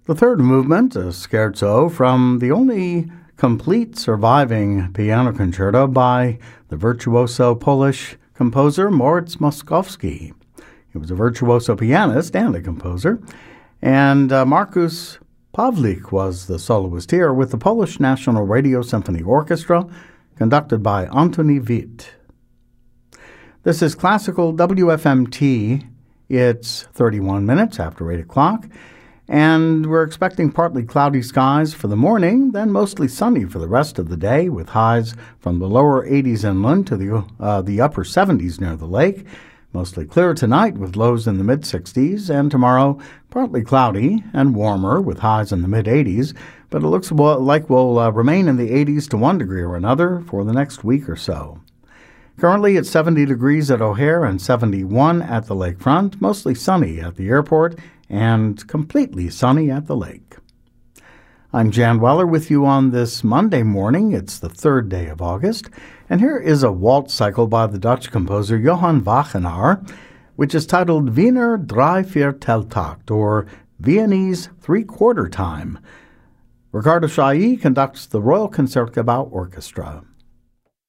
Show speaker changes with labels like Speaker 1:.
Speaker 1: The third movement, a scherzo from the only complete surviving piano concerto by the virtuoso Polish composer Moritz Moszkowski. He was a virtuoso pianist and a composer, and Markus Pawlik was the soloist here with the Polish National Radio Symphony Orchestra, conducted by Antoni Witt. This is Classical WFMT. It's 31 minutes after 8 o'clock, and we're expecting partly cloudy skies for the morning, then mostly sunny for the rest of the day, with highs from the lower 80s inland to the upper 70s near the lake. Mostly clear tonight with lows in the mid-60s, and tomorrow partly cloudy and warmer with highs in the mid-80s, but it looks like we'll remain in the 80s to 1 degree or another for the next week or so. Currently it's 70 degrees at O'Hare and 71 at the lakefront, mostly sunny at the airport and completely sunny at the lake. I'm Jan Weller with you on this Monday morning. It's the 3rd day of August, and here is a waltz cycle by the Dutch composer Johann Wagenaar, which is titled Wiener Dreivierteltakt, or Viennese Three-Quarter Time. Ricardo Chailly conducts the Royal Concertgebouw Orchestra.